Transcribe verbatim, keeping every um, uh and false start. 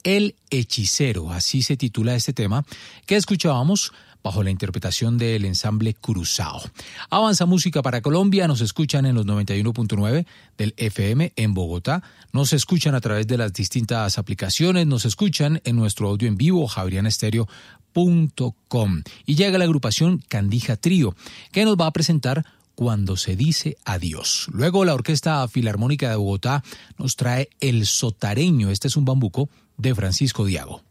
El Hechicero, así se titula este tema que escuchábamos bajo la interpretación del ensamble Cruzao. Avanza Música para Colombia, nos escuchan en los noventa y uno punto nueve del F M en Bogotá, nos escuchan a través de las distintas aplicaciones, nos escuchan en nuestro audio en vivo, javeriana estéreo punto com. Y llega la agrupación Candija Trío, que nos va a presentar Cuando se dice adiós. Luego la Orquesta Filarmónica de Bogotá nos trae El Sotareño, este es un bambuco de Francisco Diago.